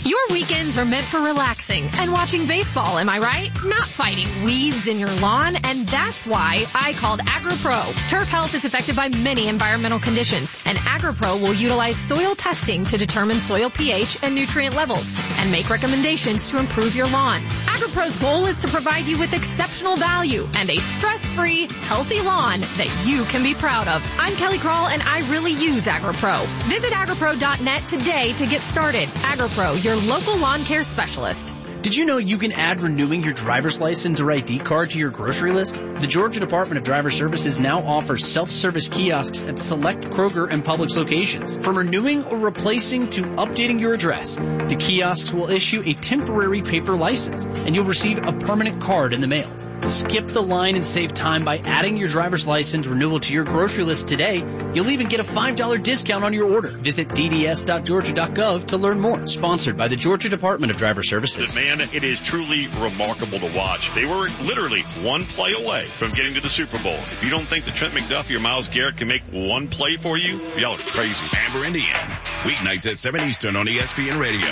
Your weekends are meant for relaxing and watching baseball, am I right? Not fighting weeds in your lawn, and that's why I called AgriPro. Turf health is affected by many environmental conditions, and AgriPro will utilize soil testing to determine soil pH and nutrient levels and make recommendations to improve your lawn. AgriPro's goal is to provide you with exceptional value and a stress-free, healthy lawn that you can be proud of. I'm Kelly Krall, and I really use AgriPro. Visit agripro.net today to get started. AgriPro, your local lawn care specialist. Did you know you can add renewing your driver's license or ID card to your grocery list? The Georgia Department of Driver Services now offers self-service kiosks at select Kroger and Publix locations. From renewing or replacing to updating your address, the kiosks will issue a temporary paper license, and you'll receive a permanent card in the mail. Skip the line and save time by adding your driver's license renewal to your grocery list today. You'll even get a $5 discount on your order. Visit dds.georgia.gov to learn more. Sponsored by the Georgia Department of Driver Services. Man, it is truly remarkable to watch. They were literally one play away from getting to the Super Bowl. If you don't think that Trent McDuffie or Myles Garrett can make one play for you, y'all are crazy. Amber and Ian, weeknights at 7 Eastern on ESPN Radio.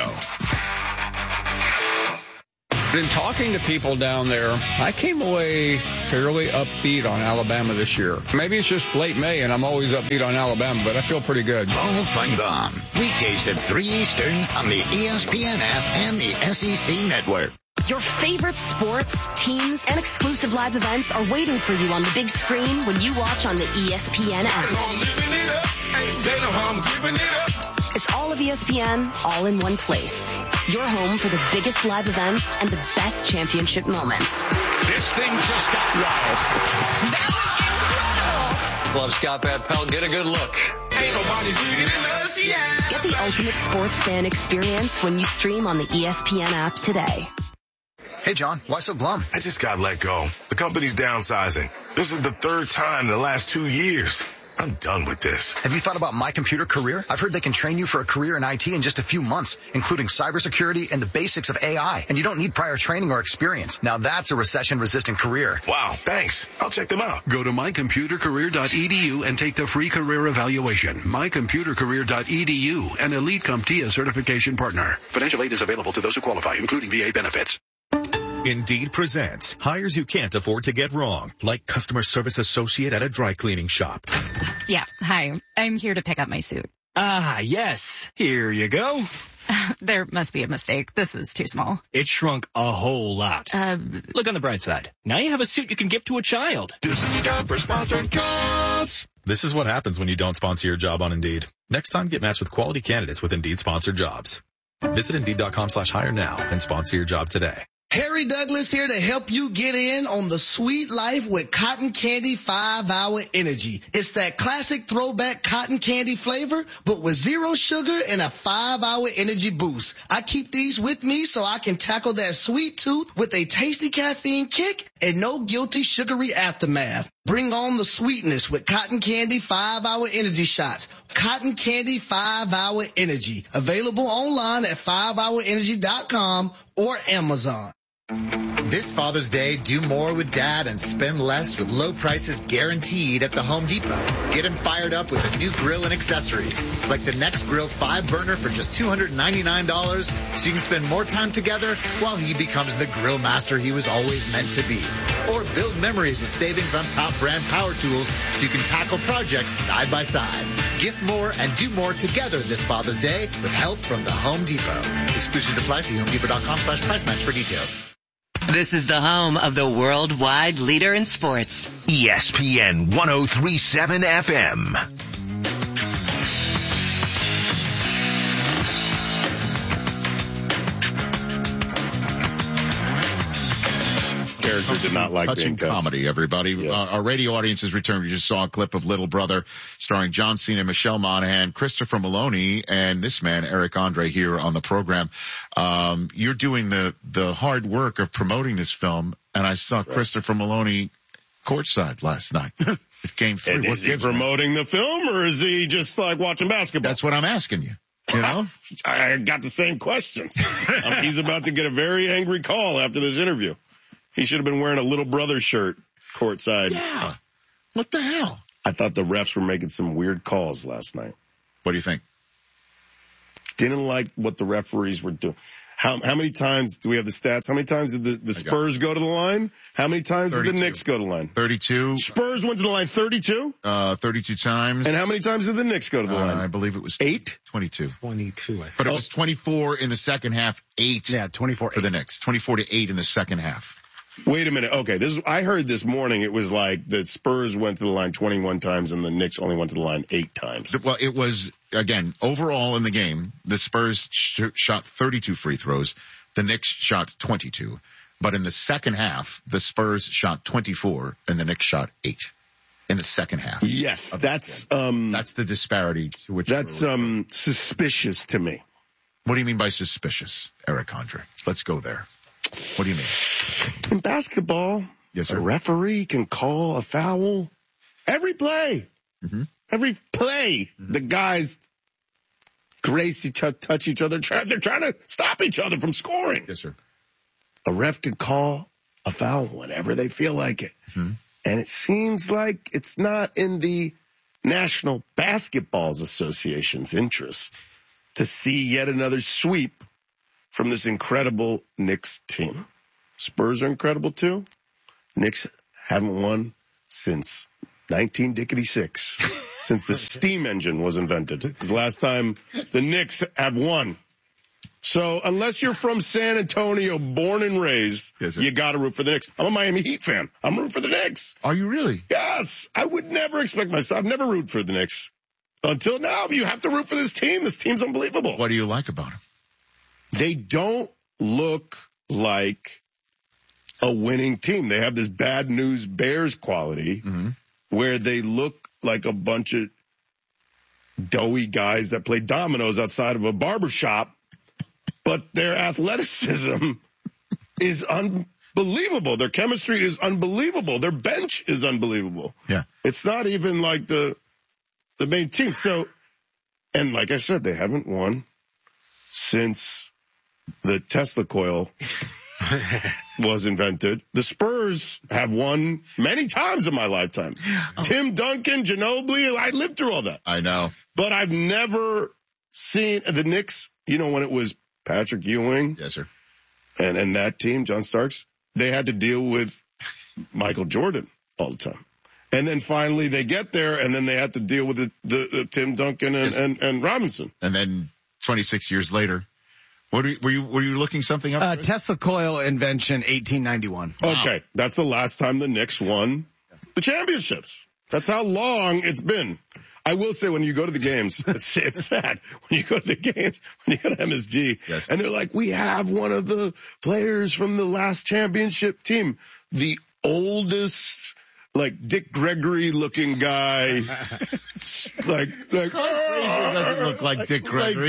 In talking to people down there, I came away fairly upbeat on Alabama this year. Maybe it's just late May and I'm always upbeat on Alabama, but I feel pretty good. All fight on. Weekdays at 3 Eastern on the ESPN app and the SEC network. Your favorite sports, teams, and exclusive live events are waiting for you on the big screen when you watch on the ESPN app. It's all of ESPN, all in one place. Your home for the biggest live events and the best championship moments. This thing just got wild. That was incredible. Love Scott Van Pelt. Get a good look. Ain't nobody bigger than us, yeah. Get the ultimate sports fan experience when you stream on the ESPN app today. Hey, John, why so glum? I just got let go. The company's downsizing. This is the third time in the last 2 years. I'm done with this. Have you thought about My Computer Career? I've heard they can train you for a career in IT in just a few months, including cybersecurity and the basics of AI. And you don't need prior training or experience. Now that's a recession-resistant career. Wow, thanks. I'll check them out. Go to mycomputercareer.edu and take the free career evaluation. Mycomputercareer.edu, an Elite CompTIA certification partner. Financial aid is available to those who qualify, including VA benefits. Indeed presents hires you can't afford to get wrong, like customer service associate at a dry cleaning shop. Yeah, hi. I'm here to pick up my suit. Ah, yes. Here you go. There must be a mistake. This is too small. It shrunk a whole lot. Look on the bright side. Now you have a suit you can give to a child. This is the job for sponsored jobs. This is what happens when you don't sponsor your job on Indeed. Next time, get matched with quality candidates with Indeed sponsored jobs. Visit Indeed.com/hire now and sponsor your job today. Harry Douglas here to help you get in on the sweet life with Cotton Candy 5-Hour Energy. It's that classic throwback cotton candy flavor, but with zero sugar and a 5-hour energy boost. I keep these with me so I can tackle that sweet tooth with a tasty caffeine kick and no guilty sugary aftermath. Bring on the sweetness with Cotton Candy 5-Hour Energy Shots. Cotton Candy 5-Hour Energy. Available online at 5hourenergy.com or Amazon. This Father's Day, do more with Dad and spend less with low prices guaranteed at the Home Depot. Get him fired up with a new grill and accessories, like the Next Grill 5-burner for just $299, so you can spend more time together while he becomes the grill master he was always meant to be. Or build memories with savings on top brand power tools so you can tackle projects side by side. Gift more and do more together this Father's Day with help from the Home Depot. Exclusions apply. See HomeDepot.com/price match for details. This is the home of the worldwide leader in sports. ESPN 103.7 FM. Character did not like touching being cut. Comedy, everybody. Yes. Our radio audience has returned. We just saw a clip of Little Brother starring John Cena, Michelle Monaghan, Christopher Maloney, and this man, Eric Andre, here on the program. You're doing the hard work of promoting this film, and I saw Christopher Maloney courtside last night. It came through. And is he promoting the film, or is he just like watching basketball? That's what I'm asking you. You know? I got the same questions. He's about to get a very angry call after this interview. He should have been wearing a Little Brother shirt courtside. Yeah. What the hell? I thought the refs were making some weird calls last night. What do you think? didn't like what the referees were doing. How many times do we have the stats? How many times did the Spurs go to the line? How many times 32. Did the Knicks go to the line? 32. Spurs went to the line 32? 32 times. And how many times did the Knicks go to the line? I believe it was 8? 22. 22, I think. But it was 24 in the second half, 8. Yeah, 24 for the Knicks. 24-8 in the second half. Wait a minute. Okay, I heard this morning it was like the Spurs went to the line 21 times and the Knicks only went to the line 8 times. Well, it was, again, overall in the game, the Spurs shot 32 free throws. The Knicks shot 22. But in the second half, the Spurs shot 24 and the Knicks shot 8 in the second half. Yes, that's the disparity to which that's suspicious to me. What do you mean by suspicious, Eric Andre? Let's go there. What do you mean? In basketball, yes, sir. A referee can call a foul every play. Mm-hmm. Every play, the guys touch each other. They're trying to stop each other from scoring. Yes, sir. A ref can call a foul whenever they feel like it. Mm-hmm. And it seems like it's not in the National Basketball Association's interest to see yet another sweep from this incredible Knicks team. Spurs are incredible too. Knicks haven't won since 1966, since the steam engine was invented. It's the last time the Knicks have won. So unless you're from San Antonio, born and raised, yes, you got to root for the Knicks. I'm a Miami Heat fan. I'm rooting for the Knicks. Are you really? Yes. I would never expect myself. I've never rooted for the Knicks. Until now, you have to root for this team. This team's unbelievable. What do you like about them? They don't look like a winning team. They have this bad news Bears quality where they look like a bunch of doughy guys that play dominoes outside of a barbershop, but their athleticism is unbelievable. Their chemistry is unbelievable. Their bench is unbelievable. Yeah. It's not even like the main team. So, and like I said, they haven't won since the Tesla coil was invented. The Spurs have won many times in my lifetime. Oh. Tim Duncan, Ginobili, I lived through all that. I know. But I've never seen the Knicks, when it was Patrick Ewing. Yes, sir. And that team, John Starks, they had to deal with Michael Jordan all the time. And then finally they get there and then they have to deal with the Tim Duncan and Robinson. And then 26 years later. Were you looking something up? Tesla coil invention, 1891. Wow. Okay, that's the last time the Knicks won the championships. That's how long it's been. I will say when you go to the games, it's sad. When you go to the games, when you go to MSG, yes, and they're like, we have one of the players from the last championship team, the oldest, like Dick Gregory looking guy, like doesn't look like Dick Gregory.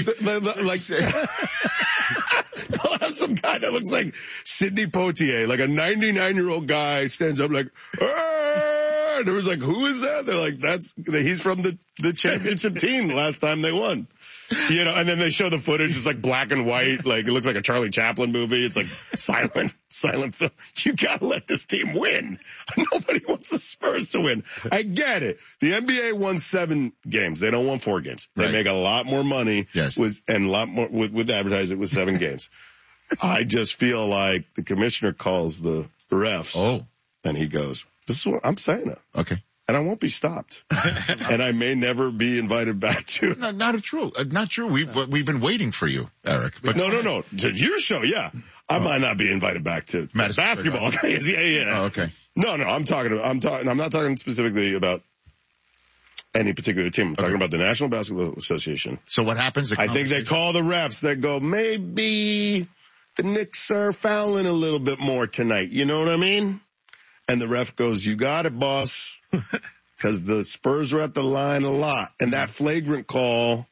They'll have some guy that looks like Sidney Poitier, like a 99-year-old guy stands up like, and it was like, who is that? They're like, he's from the championship team the last time they won. And then they show the footage. It's like black and white. Like it looks like a Charlie Chaplin movie. It's like silent film. You gotta let this team win. Nobody wants the Spurs to win. I get it. The NBA won 7 games. They don't win 4 games. They make a lot more money. Yes. And a lot more with advertising with 7 games. I just feel like the commissioner calls the refs. Oh. And he goes, this is what I'm saying. Okay. And I won't be stopped. And I may never be invited back to. Not true. Not true. We've been waiting for you, Eric. But No. To your show, yeah. I might not be invited back to basketball. Yeah. Oh, okay. No. I'm not talking specifically about any particular team. I'm talking about the National Basketball Association. So what happens? I think they call the refs that go, maybe the Knicks are fouling a little bit more tonight. You know what I mean? And the ref goes, you got it, boss. Because the Spurs are at the line a lot. And that flagrant call,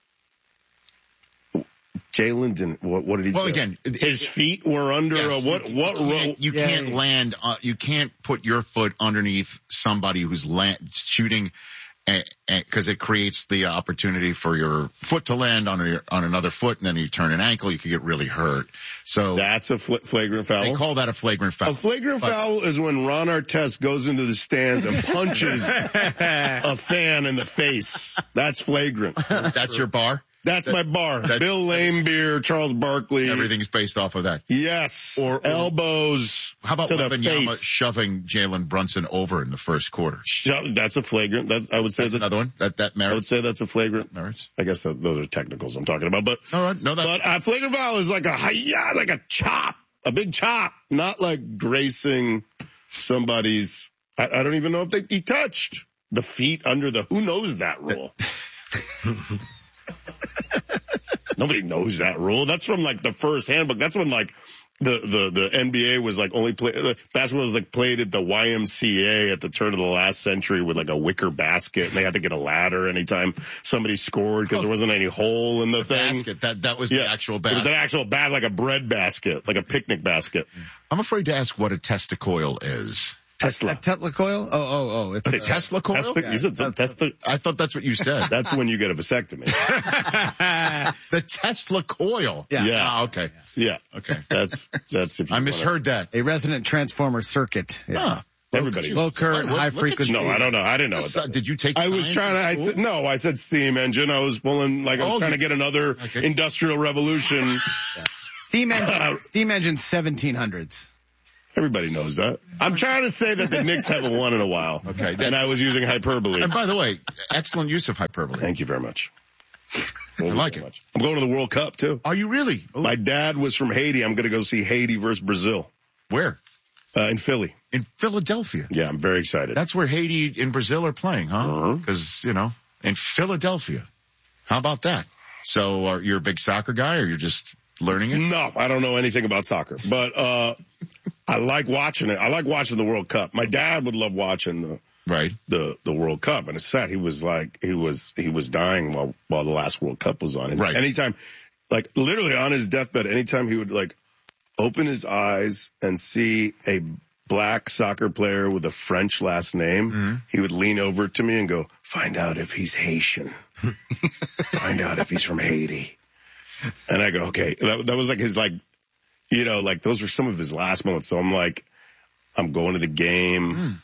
Jalen didn't, what did he do? Well, again, his feet were under you can't land, you can't put your foot underneath somebody who's shooting, because it creates the opportunity for your foot to land on another foot, and then you turn an ankle, you could get really hurt. So that's a flagrant foul. They call that a flagrant foul. A flagrant foul is when Ron Artest goes into the stands and punches a fan in the face. That's flagrant. That's your bar? That's my bar. Bill Laimbeer, Charles Barkley. Everything's based off of that. Yes. Or elbows. How about to the Wembanyama face. shoving Jalen Brunson over in the first quarter? That's a flagrant. I would say that's another one. That merits. I would say that's a flagrant. Merits. I guess those are technicals I'm talking about. But all right, no, but a flagrant foul is like a chop, a big chop, not like gracing somebody's. I don't even know if he touched the feet under the. Who knows that rule? Nobody knows that rule. That's from like the first handbook. That's when like the NBA was like only basketball was like played at the YMCA at the turn of the last century with like a wicker basket, and they had to get a ladder anytime somebody scored because there wasn't any hole in the thing. Basket. That was the actual basket. It was an actual like a bread basket, like a picnic basket. I'm afraid to ask what a testicoil is. Tesla. A Tesla coil? Oh, it's a Tesla coil? You said some Tesla. I thought that's what you said. That's when you get a vasectomy. The Tesla coil. Yeah. Oh, okay. Yeah. Okay. That's if you I misheard that. A resonant transformer circuit. Yeah. Huh. Everybody. Low current, high frequency. No, I don't know. I didn't know. Did you take? I was trying to. I said steam engine. I was pulling I was trying to get another industrial revolution. Yeah. Steam engine 1700s. Everybody knows that. I'm trying to say that the Knicks haven't won in a while. Okay. And I was using hyperbole. And by the way, excellent use of hyperbole. Thank you very much. I like it. I'm going to the World Cup too. Are you really? Ooh. My dad was from Haiti. I'm going to go see Haiti versus Brazil. Where? In Philly. In Philadelphia. Yeah, I'm very excited. That's where Haiti and Brazil are playing, huh? Because, in Philadelphia. How about that? So you're a big soccer guy or you're just learning it? No, I don't know anything about soccer, but I like watching it. I like watching the World Cup. My dad would love watching the World Cup, and it's sad. He was dying while the last World Cup was on. And anytime, like literally on his deathbed, anytime he would like open his eyes and see a black soccer player with a French last name, he would lean over to me and go, "Find out if he's Haitian. Find out if he's from Haiti." And I go, okay. That was like his those were some of his last moments. So I'm like, I'm going to the game.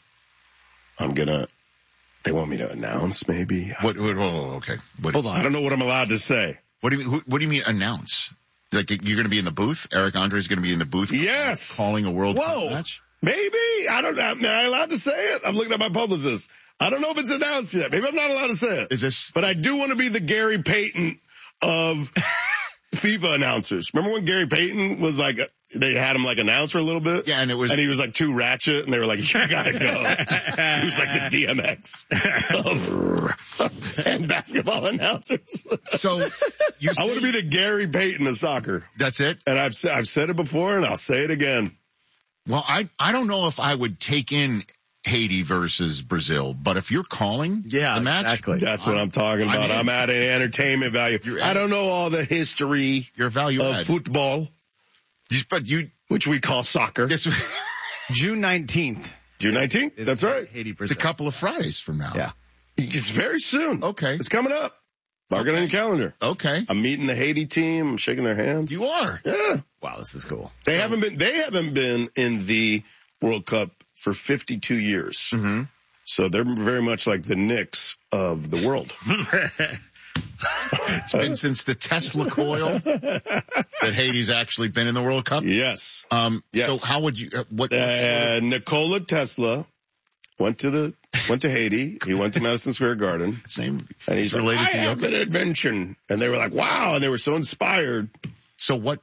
They want me to announce maybe. Okay. Hold on. I don't know what I'm allowed to say. What do you mean announce? Like you're going to be in the booth? Eric Andre is going to be in the booth? Yes. Calling a World Cup match? Maybe. I don't know. Am I allowed to say it? I'm looking at my publicist. I don't know if it's announced yet. Maybe I'm not allowed to say it. But I do want to be the Gary Payton of FIFA announcers. Remember when Gary Payton was like, they had him like announce for a little bit? Yeah, and he was like too ratchet, and they were like, you gotta go. He was like the DMX of and basketball announcers. So I want to be the Gary Payton of soccer. That's it? And I've said it before, and I'll say it again. Well, I don't know if I would take in Haiti versus Brazil, but if you're calling the match, that's what I'm talking about. I'm adding entertainment value. I don't know all the history of football, which we call soccer. June 19th. June 19th? That's right. Haiti, Brazil. It's a couple of Fridays from now. Yeah. It's very soon. Okay. It's coming up. Mark it on your calendar. Okay. I'm meeting the Haiti team. I'm shaking their hands. You are? Yeah. Wow, this is cool. They haven't been in the World Cup for 52 years. Mm-hmm. So they're very much like the Knicks of the world. It's been since the Tesla coil that Haiti's actually been in the World Cup? Yes. Yes. So how would you, Nikola Tesla went to Haiti. He went to Madison Square Garden. And he's related like, to I have an invention. And they were like, wow. And they were so inspired. So what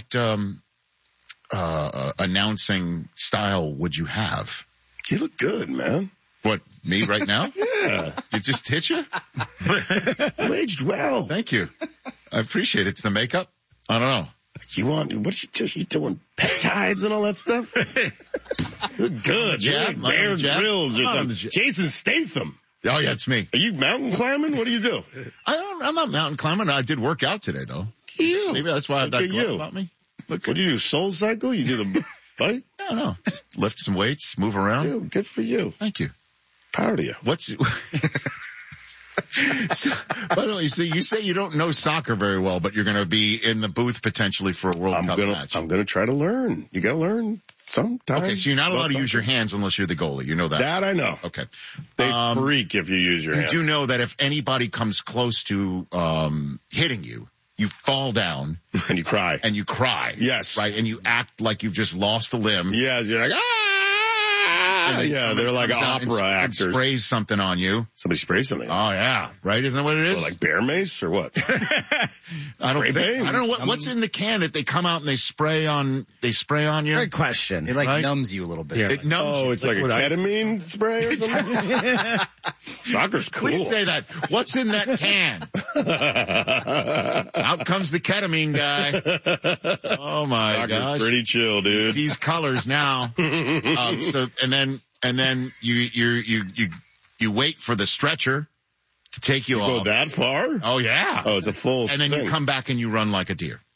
announcing style would you have? You look good, man. What, me right now? Yeah. It just hit you? You aged well. Thank you. I appreciate it. It's the makeup. I don't know. You doing peptides and all that stuff? You look good. You're like Bear Grylls or something. Jason Statham. Oh, yeah, it's me. Are you mountain climbing? What do you do? I'm not mountain climbing. I did work out today, though. You. Maybe that's why I have that glove about me. What do you do? Soul Cycle? You do the bike? No. Just lift some weights, move around. Good for you. Thank you. Proud of you. By the way, so you say you don't know soccer very well, but you're going to be in the booth potentially for a World Cup match. I'm going to try to learn. You got to learn sometime. Okay, so you're not allowed to use your hands unless you're the goalie. You know that? That I know. Okay. They freak if you use your hands. You do know that if anybody comes close to hitting you, you fall down. And you cry. Yes. Right, and you act like you've just lost a limb. Yes, you're like, yeah, they're like opera actors. And sprays something on you. Somebody sprays something. Oh yeah, right? Isn't that what it is? Like bear mace or what? I don't know what's in the can that they come out and they spray on you. Great question. It numbs you a little bit. Yeah. It numbs you. It's like a ketamine spray or something? Soccer's cool. Please say that. What's in that can? Out comes the ketamine guy. Oh my gosh. Pretty chill, dude. He sees colors now. And then you wait for the stretcher to take you off. Go that far? Oh yeah. Oh, it's a full And then you come back and you run like a deer.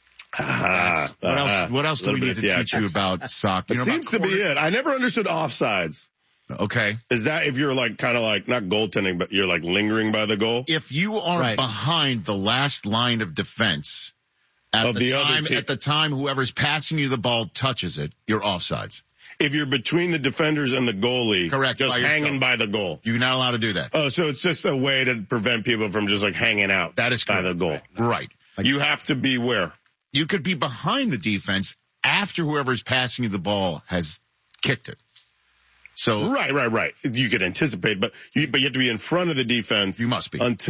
What else do we need to teach you about soccer? It seems to be it. I never understood offsides. Okay. Is that if you're like kind of like not goaltending, but you're like lingering by the goal? If you are behind the last line of defense at the time whoever's passing you the ball touches it, you're offsides. If you're between the defenders and the goalie, correct, just hanging by the goal. You're not allowed to do that. Oh, so it's just a way to prevent people from just like hanging out. That is by the goal. Right. You have to be where? You could be behind the defense after whoever's passing you the ball has kicked it. So right. You could anticipate, but you have to be in front of the defense. You must be. Until